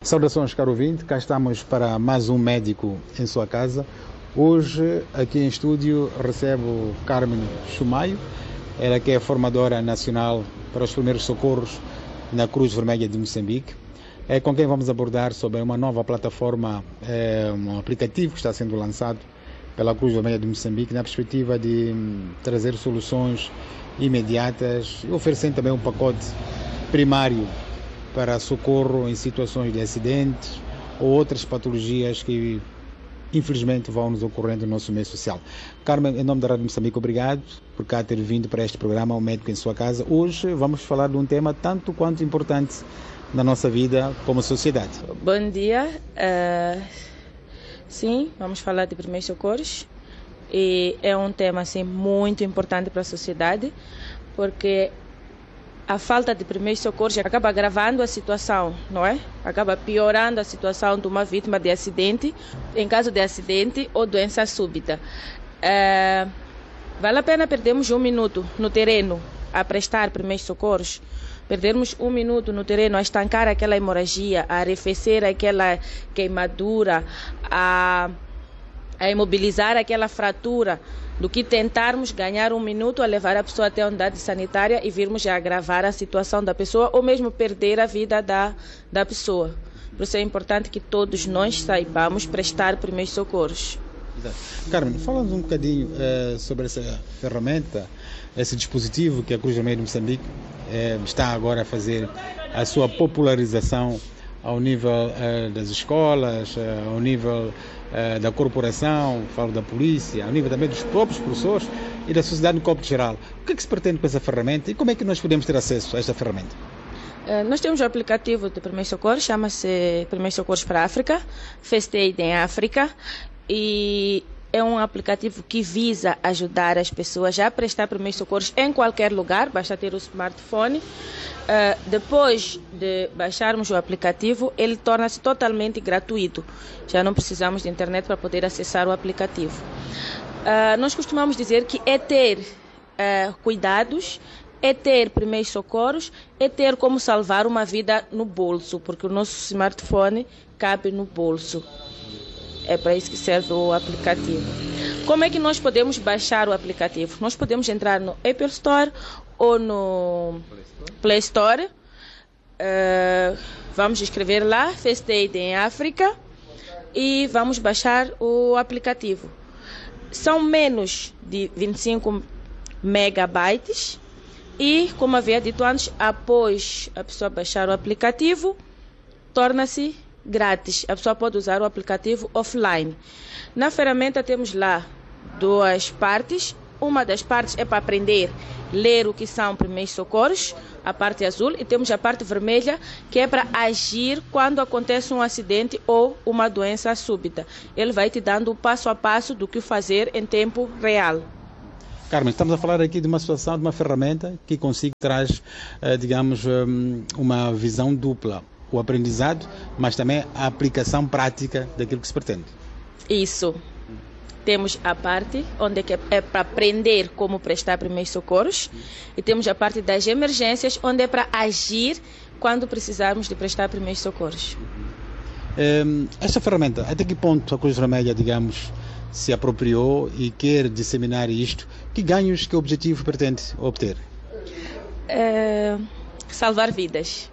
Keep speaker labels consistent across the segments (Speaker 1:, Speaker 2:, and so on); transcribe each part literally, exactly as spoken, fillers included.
Speaker 1: Saudações, caro ouvinte, cá estamos para mais um médico em sua casa. Hoje, aqui em estúdio, recebo Carmen Chumaio, ela que é formadora nacional para os primeiros socorros na Cruz Vermelha de Moçambique, é com quem vamos abordar sobre uma nova plataforma, é, um aplicativo que está sendo lançado pela Cruz Vermelha de Moçambique na perspectiva de hum, trazer soluções imediatas e oferecendo também um pacote primário para socorro em situações de acidentes ou outras patologias que infelizmente vão nos ocorrendo no nosso meio social. Carmen, em nome da Rádio Moçambique, obrigado por cá ter vindo para este programa, O Médico em Sua Casa. Hoje vamos falar de um tema tanto quanto importante na nossa vida como sociedade.
Speaker 2: Bom dia. Uh, sim, vamos falar de primeiros socorros e é um tema assim, muito importante para a sociedade, porque a falta de primeiros socorros acaba agravando a situação, não é? Acaba piorando a situação de uma vítima de acidente, em caso de acidente ou doença súbita. É, vale a pena perdermos um minuto no terreno a prestar primeiros socorros? Perdermos um minuto no terreno a estancar aquela hemorragia, a arrefecer aquela queimadura, a, a imobilizar aquela fratura, do que tentarmos ganhar um minuto a levar a pessoa até a unidade sanitária e virmos a agravar a situação da pessoa ou mesmo perder a vida da, da pessoa. Por isso é importante que todos nós saibamos prestar primeiros socorros.
Speaker 1: Exato. Carmen, fala-nos um bocadinho eh, sobre essa ferramenta, esse dispositivo que a Cruz Vermelha de Moçambique eh, está agora a fazer a sua popularização ao nível eh, das escolas, eh, ao nível eh, da corporação, falo da polícia, ao nível também dos próprios professores e da sociedade no campo geral. O que é que se pretende com essa ferramenta e como é que nós podemos ter acesso a esta ferramenta?
Speaker 2: Uh, nós temos um aplicativo de primeiros socorros, chama-se Primeiros Socorros para a África, First Aid em África, e é um aplicativo que visa ajudar as pessoas a prestar primeiros socorros em qualquer lugar, basta ter o smartphone. Uh, depois de baixarmos o aplicativo, ele torna-se totalmente gratuito. Já não precisamos de internet para poder acessar o aplicativo. Uh, nós costumamos dizer que é ter uh, cuidados, é ter primeiros socorros, é ter como salvar uma vida no bolso, porque o nosso smartphone cabe no bolso. É para isso que serve o aplicativo. Como é que nós podemos baixar o aplicativo? Nós podemos entrar no Apple Store ou no Play Store. Uh, vamos escrever lá, First Aid em África, e vamos baixar o aplicativo. São menos de vinte e cinco megabytes e, como havia dito antes, após a pessoa baixar o aplicativo, torna-se grátis. A pessoa pode usar o aplicativo offline. Na ferramenta temos lá duas partes. Uma das partes é para aprender a ler o que são primeiros socorros, a parte azul, e temos a parte vermelha, que é para agir quando acontece um acidente ou uma doença súbita. Ele vai te dando o passo a passo do que fazer em tempo real.
Speaker 1: Carmen, estamos a falar aqui de uma situação, de uma ferramenta que consigo traz, digamos, uma visão dupla. O aprendizado, mas também a aplicação prática daquilo que se pretende.
Speaker 2: Isso. Temos a parte onde é para aprender como prestar primeiros socorros e temos a parte das emergências, onde é para agir quando precisarmos de prestar primeiros socorros.
Speaker 1: Um, esta ferramenta, até que ponto a Cruz Vermelha, digamos, se apropriou e quer disseminar isto? Que ganhos, que objetivo pretende obter?
Speaker 2: É, salvar vidas.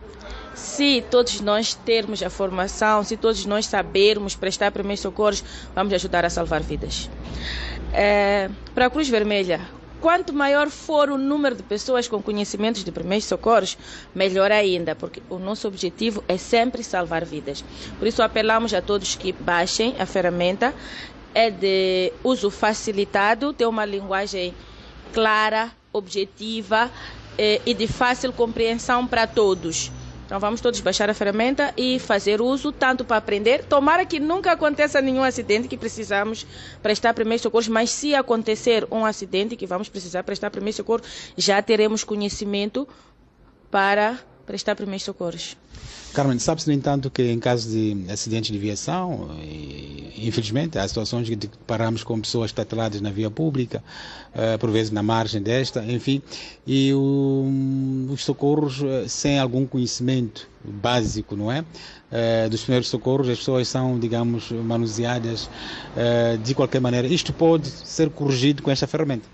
Speaker 2: Se todos nós termos a formação, se todos nós sabermos prestar primeiros socorros, vamos ajudar a salvar vidas. É, para a Cruz Vermelha, quanto maior for o número de pessoas com conhecimentos de primeiros socorros, melhor ainda, porque o nosso objetivo é sempre salvar vidas. Por isso apelamos a todos que baixem a ferramenta, é de uso facilitado, tem uma linguagem clara, objetiva eh, e de fácil compreensão para todos. Então vamos todos baixar a ferramenta e fazer uso tanto para aprender. Tomara que nunca aconteça nenhum acidente que precisamos prestar primeiros socorros, mas se acontecer um acidente que vamos precisar prestar primeiros socorros, já teremos conhecimento para prestar primeiros socorros.
Speaker 1: Carmen, sabe-se, no entanto, que em caso de acidentes de viação, infelizmente, há situações que paramos com pessoas estateladas na via pública, por vezes na margem desta, enfim, e o, os socorros sem algum conhecimento básico, não é? Dos primeiros socorros, as pessoas são, digamos, manuseadas de qualquer maneira. Isto pode ser corrigido com esta ferramenta?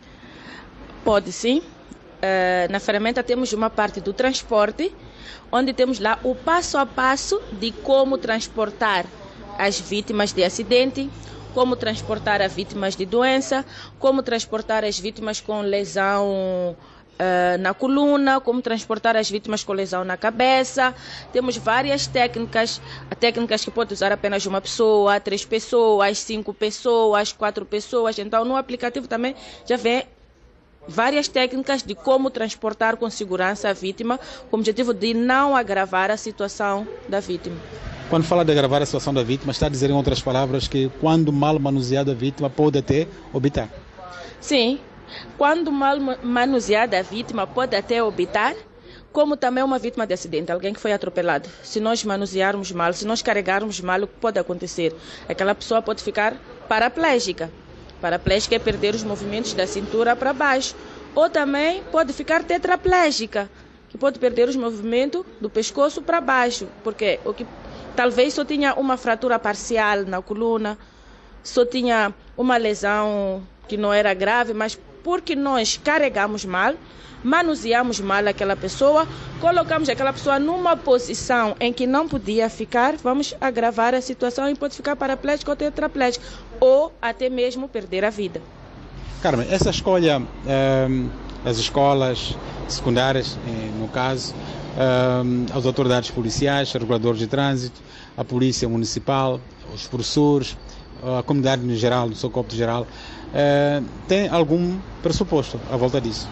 Speaker 2: Pode sim. Uh, na ferramenta temos uma parte do transporte, onde temos lá o passo a passo de como transportar as vítimas de acidente, como transportar as vítimas de doença, como transportar as vítimas com lesão uh, na coluna, como transportar as vítimas com lesão na cabeça. Temos várias técnicas, técnicas que pode usar apenas uma pessoa, três pessoas, cinco pessoas, quatro pessoas. Então no aplicativo também já vem várias técnicas de como transportar com segurança a vítima, com o objetivo de não agravar a situação da vítima.
Speaker 1: Quando fala de agravar a situação da vítima, está a dizer, em outras palavras, que quando mal manuseada a vítima pode até obitar?
Speaker 2: Sim, quando mal manuseada a vítima pode até obitar, como também uma vítima de acidente, alguém que foi atropelado. Se nós manusearmos mal, se nós carregarmos mal, o que pode acontecer? Aquela pessoa pode ficar paraplégica. Paraplégica é perder os movimentos da cintura para baixo. Ou também pode ficar tetraplégica, que pode perder os movimentos do pescoço para baixo. Porque o que talvez só tinha uma fratura parcial na coluna, só tinha uma lesão que não era grave, mas porque nós carregamos mal, manuseamos mal aquela pessoa, colocamos aquela pessoa numa posição em que não podia ficar, vamos agravar a situação e pode ficar paraplégico ou tetraplégico, ou até mesmo perder a vida.
Speaker 1: Carmen, essa escolha um, das escolas secundárias, no caso, um, as autoridades policiais, os reguladores de trânsito, a polícia municipal, os professores, a comunidade no geral, no seu corpo geral, uh, tem algum pressuposto à volta disso?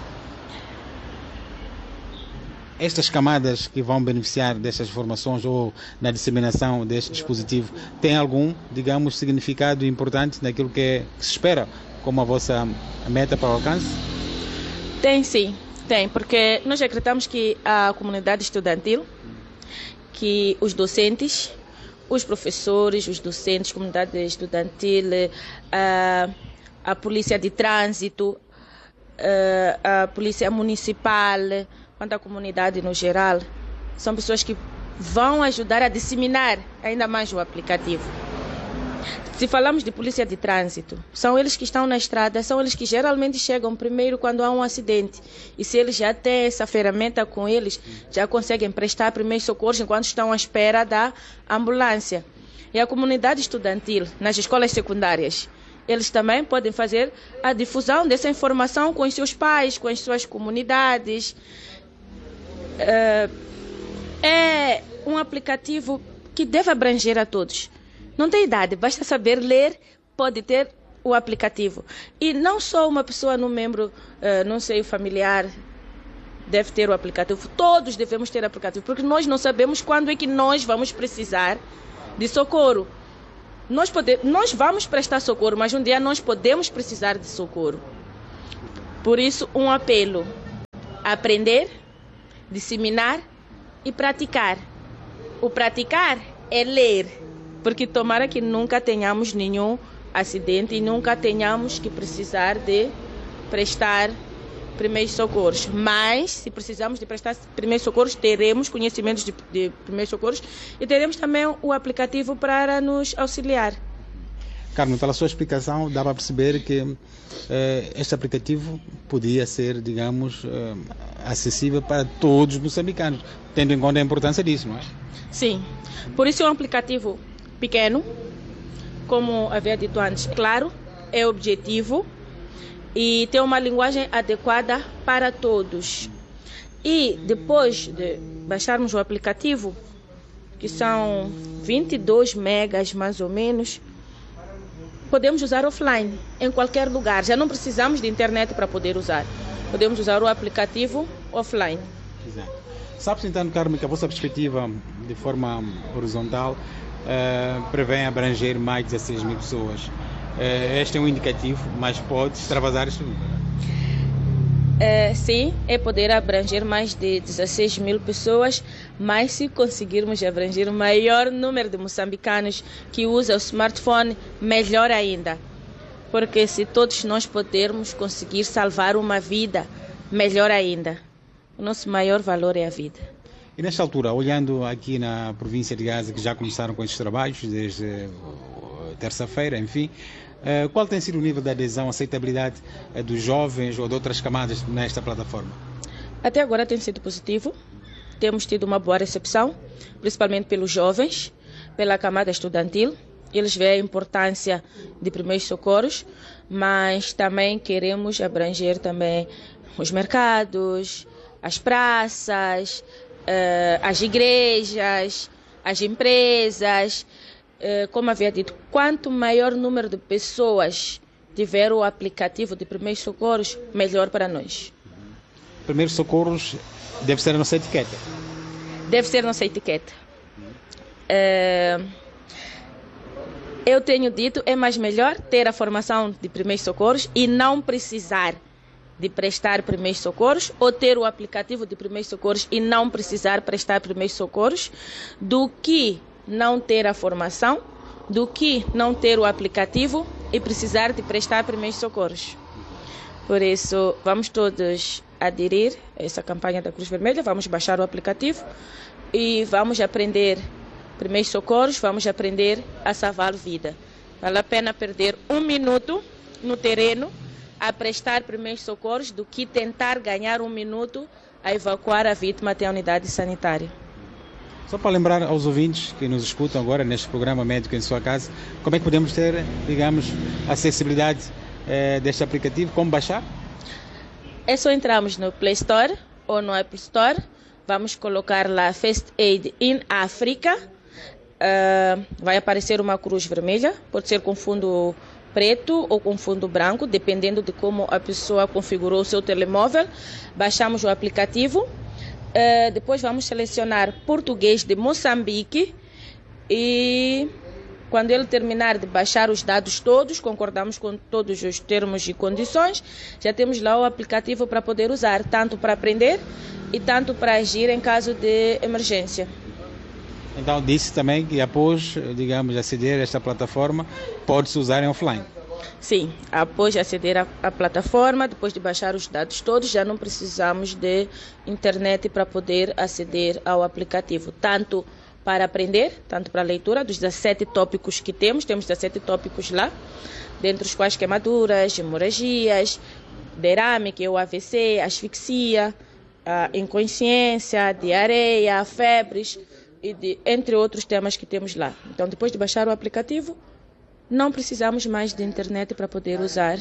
Speaker 1: Estas camadas que vão beneficiar destas informações ou na disseminação deste dispositivo têm algum, digamos, significado importante naquilo que, é, que se espera como a vossa meta para o alcance?
Speaker 2: Tem sim, tem, porque nós acreditamos que a comunidade estudantil, que os docentes, os professores, os docentes, comunidade estudantil, a, a polícia de trânsito, a, a polícia municipal, quanto à comunidade no geral, são pessoas que vão ajudar a disseminar ainda mais o aplicativo. Se falamos de polícia de trânsito, são eles que estão na estrada, são eles que geralmente chegam primeiro quando há um acidente. E se eles já têm essa ferramenta com eles, já conseguem prestar primeiros socorros enquanto estão à espera da ambulância. E a comunidade estudantil, nas escolas secundárias, eles também podem fazer a difusão dessa informação com os seus pais, com as suas comunidades. É um aplicativo que deve abranger a todos. Não tem idade, basta saber ler, pode ter o aplicativo. E não só uma pessoa no membro, não sei, familiar, deve ter o aplicativo. Todos devemos ter o aplicativo, porque nós não sabemos quando é que nós vamos precisar de socorro. Nós, pode, nós vamos prestar socorro, mas um dia nós podemos precisar de socorro. Por isso, um apelo: aprender, disseminar e praticar. O praticar é ler, porque tomara que nunca tenhamos nenhum acidente e nunca tenhamos que precisar de prestar primeiros socorros. Mas, se precisamos de prestar primeiros socorros, teremos conhecimentos de, de primeiros socorros e teremos também o aplicativo para nos auxiliar.
Speaker 1: Carmen, pela sua explicação, dá para perceber que eh, este aplicativo podia ser, digamos, eh, acessível para todos os moçambicanos, tendo em conta a importância disso, não é?
Speaker 2: Sim, por isso é um aplicativo pequeno, como havia dito antes, claro, é objetivo e tem uma linguagem adequada para todos. E depois de baixarmos o aplicativo, que são vinte e dois megas mais ou menos, podemos usar offline, em qualquer lugar. Já não precisamos de internet para poder usar. Podemos usar o aplicativo offline.
Speaker 1: Exato. Sabe-se então, Carmen, que a vossa perspectiva, de forma horizontal, uh, prevê abranger mais de dezesseis mil pessoas. Uh, este é um indicativo, mas pode extravasar isto?
Speaker 2: É, sim, é poder abranger mais de dezesseis mil pessoas, mas se conseguirmos abranger o maior número de moçambicanos que usam o smartphone, melhor ainda. Porque se todos nós pudermos conseguir salvar uma vida, melhor ainda. O nosso maior valor é a vida.
Speaker 1: E nesta altura, olhando aqui na província de Gaza, que já começaram com estes trabalhos desde terça-feira, enfim, qual tem sido o nível de adesão, aceitabilidade dos jovens ou de outras camadas nesta plataforma?
Speaker 2: Até agora tem sido positivo. Temos tido uma boa recepção, principalmente pelos jovens, pela camada estudantil. Eles veem a importância de primeiros socorros, mas também queremos abranger também os mercados, as praças, as igrejas, as empresas. Como havia dito, quanto maior número de pessoas tiver o aplicativo de primeiros socorros, melhor para nós.
Speaker 1: Primeiros socorros deve ser a nossa etiqueta?
Speaker 2: Deve ser a nossa etiqueta. É... Eu tenho dito, é mais melhor ter a formação de primeiros socorros e não precisar de prestar primeiros socorros, ou ter o aplicativo de primeiros socorros e não precisar prestar primeiros socorros, do que não ter a formação, do que não ter o aplicativo e precisar de prestar primeiros socorros. Por isso, vamos todos aderir a essa campanha da Cruz Vermelha, vamos baixar o aplicativo e vamos aprender primeiros socorros, vamos aprender a salvar vida. Vale a pena perder um minuto no terreno a prestar primeiros socorros do que tentar ganhar um minuto a evacuar a vítima até a unidade sanitária.
Speaker 1: Só para lembrar aos ouvintes que nos escutam agora neste programa Médico em Sua Casa, como é que podemos ter, digamos, acessibilidade eh, deste aplicativo, como baixar?
Speaker 2: É só entrarmos no Play Store ou no Apple Store, vamos colocar lá First Aid in Africa, uh, vai aparecer uma cruz vermelha, pode ser com fundo preto ou com fundo branco, dependendo de como a pessoa configurou o seu telemóvel. Baixamos o aplicativo. Uh, depois vamos selecionar português de Moçambique e quando ele terminar de baixar os dados todos, concordamos com todos os termos e condições, já temos lá o aplicativo para poder usar, tanto para aprender e tanto para agir em caso de emergência.
Speaker 1: Então disse também que após, digamos, aceder a esta plataforma, pode-se usar em offline.
Speaker 2: Sim, após aceder à, à plataforma, depois de baixar os dados todos, já não precisamos de internet para poder aceder ao aplicativo. Tanto para aprender, tanto para a leitura dos dezessete tópicos que temos, temos dezessete tópicos lá, dentre os quais queimaduras, hemorragias, derrame, que é o A V C, asfixia, a inconsciência, diarreia, febres, e de, entre outros temas que temos lá. Então, depois de baixar o aplicativo, não precisamos mais de internet para poder usar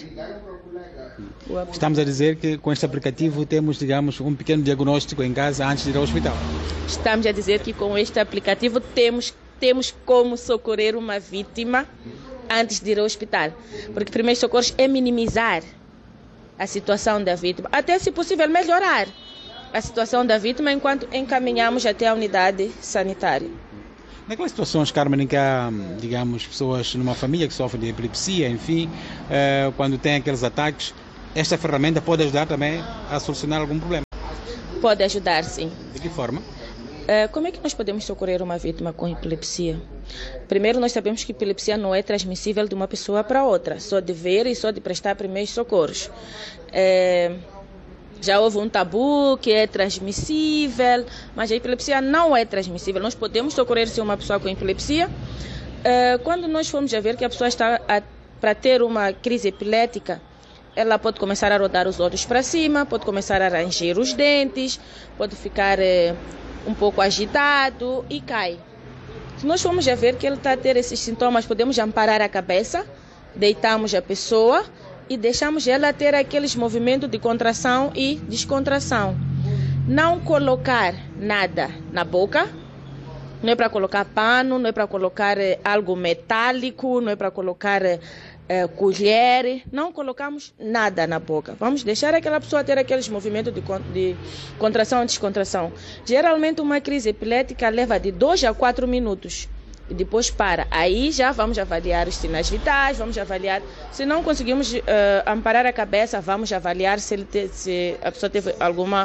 Speaker 2: o aplicativo.
Speaker 1: Estamos a dizer que com este aplicativo temos, digamos, um pequeno diagnóstico em casa antes de ir ao hospital.
Speaker 2: Estamos a dizer que com este aplicativo temos, temos como socorrer uma vítima antes de ir ao hospital. Porque primeiros socorros é minimizar a situação da vítima, até se possível melhorar a situação da vítima enquanto encaminhamos até a unidade sanitária.
Speaker 1: Naquelas situações, Carmen, em que há, digamos, pessoas numa família que sofrem de epilepsia, enfim, eh, quando tem aqueles ataques, esta ferramenta pode ajudar também a solucionar algum problema?
Speaker 2: Pode ajudar, sim.
Speaker 1: De que forma?
Speaker 2: Eh, como é que nós podemos socorrer uma vítima com epilepsia? Primeiro, nós sabemos que epilepsia não é transmissível de uma pessoa para outra, só de ver e só de prestar primeiros socorros. Eh, Já houve um tabu que é transmissível, mas a epilepsia não é transmissível. Nós podemos socorrer-se uma pessoa com epilepsia. Uh, quando nós formos a ver que a pessoa está para ter uma crise epilética, ela pode começar a rodar os olhos para cima, pode começar a ranger os dentes, pode ficar uh, um pouco agitado e cai. Se nós formos a ver que ele está a ter esses sintomas, podemos amparar a cabeça, deitamos a pessoa e deixamos ela ter aqueles movimentos de contração e descontração. Não colocar nada na boca, não é para colocar pano, não é para colocar eh, algo metálico, não é para colocar eh, colher, não colocamos nada na boca. Vamos deixar aquela pessoa ter aqueles movimentos de, de contração e descontração. Geralmente uma crise epilética leva de dois a quatro minutos. e depois para. Aí já vamos avaliar os sinais vitais, vamos avaliar, se não conseguimos uh, amparar a cabeça, vamos avaliar se, ele te, se a pessoa teve alguma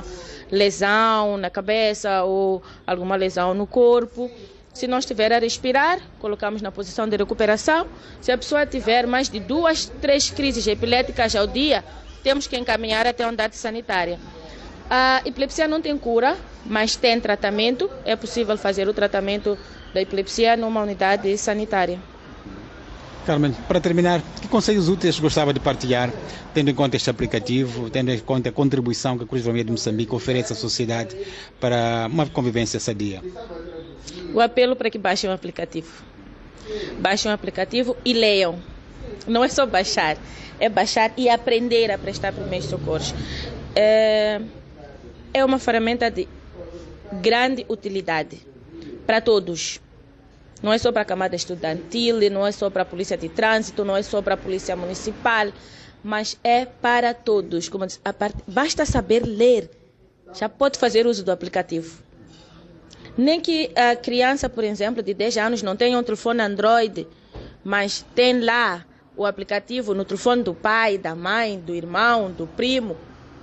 Speaker 2: lesão na cabeça ou alguma lesão no corpo. Se não estiver a respirar, colocamos na posição de recuperação. Se a pessoa tiver mais de duas, três crises epiléticas ao dia, temos que encaminhar até a unidade sanitária. A epilepsia não tem cura, mas tem tratamento. É possível fazer o tratamento da epilepsia numa unidade sanitária.
Speaker 1: Carmen, para terminar, que conselhos úteis gostava de partilhar, tendo em conta este aplicativo, tendo em conta a contribuição que a Cruz Vermelha de Moçambique oferece à sociedade para uma convivência sadia?
Speaker 2: O apelo para que baixem o aplicativo. Baixem o aplicativo e leiam. Não é só baixar, é baixar e aprender a prestar primeiros socorros. É, é uma ferramenta de grande utilidade para todos. Não é só para a camada estudantil, não é só para a polícia de trânsito, não é só para a polícia municipal, mas é para todos. Como eu disse, a part... Basta saber ler, já pode fazer uso do aplicativo. Nem que a criança, por exemplo, de dez anos não tenha um telefone Android, mas tem lá o aplicativo no telefone do pai, da mãe, do irmão, do primo.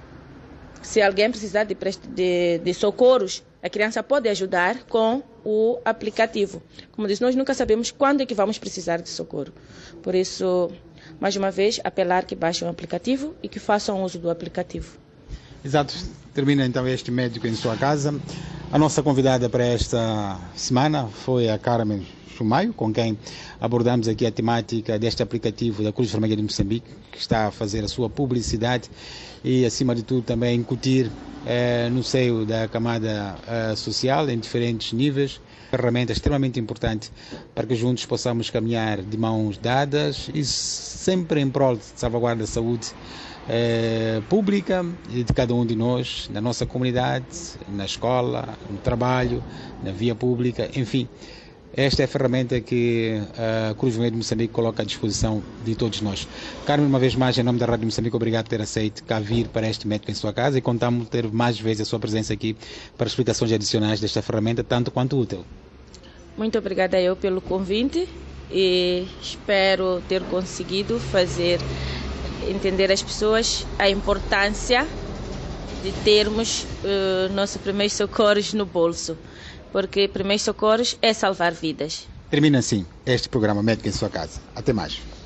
Speaker 2: Se alguém precisar de, de, de socorros, a criança pode ajudar com o aplicativo. Como disse, nós nunca sabemos quando é que vamos precisar de socorro. Por isso, mais uma vez, apelar que baixem o aplicativo e que façam uso do aplicativo.
Speaker 1: Exato. Termina então este médico em sua casa. A nossa convidada para esta semana foi a Carmen Shumaio, com quem abordamos aqui a temática deste aplicativo da Cruz Vermelha de Moçambique, que está a fazer a sua publicidade e, acima de tudo, também incutir eh, no seio da camada eh, social, em diferentes níveis, ferramenta extremamente importante para que juntos possamos caminhar de mãos dadas e sempre em prol de salvaguarda da saúde eh, pública e de cada um de nós, na nossa comunidade, na escola, no trabalho, na via pública, enfim. Esta é a ferramenta que a Cruz Vermelha de Moçambique coloca à disposição de todos nós. Carmen, uma vez mais, em nome da Rádio Moçambique, obrigado por ter aceito cá vir para este médico em sua casa e contamos ter mais vezes a sua presença aqui para explicações adicionais desta ferramenta, tanto quanto útil.
Speaker 2: Muito obrigada eu pelo convite e espero ter conseguido fazer entender às pessoas a importância de termos uh, nossos primeiros socorros no bolso. Porque primeiros socorros é salvar vidas.
Speaker 1: Termina assim este programa Médico em Sua Casa. Até mais.